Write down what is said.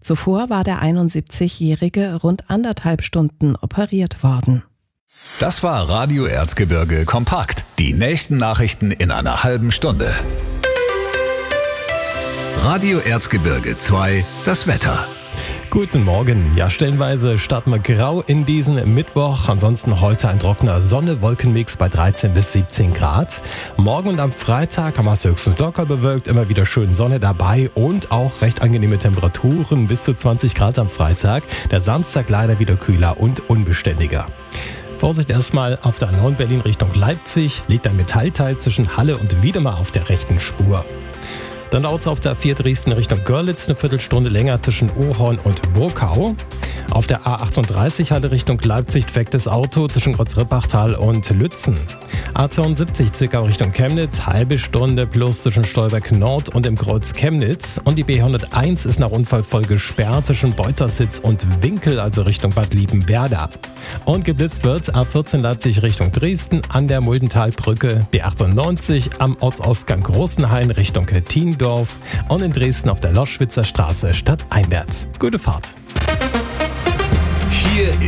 Zuvor war der 71-Jährige rund 1,5 Stunden operiert worden. Das war Radio Erzgebirge kompakt. Die nächsten Nachrichten in einer halben Stunde. Radio Erzgebirge 2, das Wetter. Guten Morgen. Ja, stellenweise starten wir grau in diesen Mittwoch. Ansonsten heute ein trockener Sonne-Wolkenmix bei 13 bis 17 Grad. Morgen und am Freitag haben wir es höchstens locker bewölkt. Immer wieder schön Sonne dabei und auch recht angenehme Temperaturen. Bis zu 20 Grad am Freitag. Der Samstag leider wieder kühler und unbeständiger. Vorsicht erstmal auf der A9 Berlin Richtung Leipzig. Liegt ein Metallteil zwischen Halle und Wiedemar auf der rechten Spur. Dann dauert es auf der A4 Dresden Richtung Görlitz eine Viertelstunde länger zwischen Ohorn und Burkau. Auf der A38 Halle Richtung Leipzig defektes Auto zwischen Groß-Rippachtal und Lützen. A72 Zwickau Richtung Chemnitz, halbe Stunde plus zwischen Stolberg Nord und im Kreuz Chemnitz. Und die B101 ist nach Unfall voll gesperrt zwischen Beutersitz und Winkel, also Richtung Bad Liebenwerda. Und geblitzt wird A14 Leipzig Richtung Dresden an der Muldentalbrücke, B98 am Ortsausgang Großenhain Richtung Tiendorf und in Dresden auf der Loschwitzer Straße stadteinwärts. Gute Fahrt! Hier